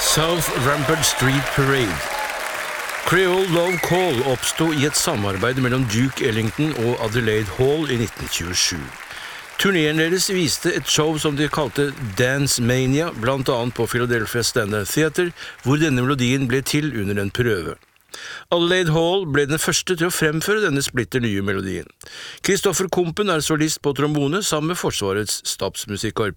South Rampart Street Parade. Creole Love Call oppstod i et samarbeid mellom Duke Ellington og Adelaide Hall i 1927. Turneren deres viste et show som de kalte Dance Mania, blant annet på Philadelphia Standard Theater, hvor denne melodien ble til under en prøve. Adelaide Hall ble den første til å fremføre denne splitter nye melodien. Christopher Kumpen solist på trombone sammen med Forsvarets stabsmusikkorps.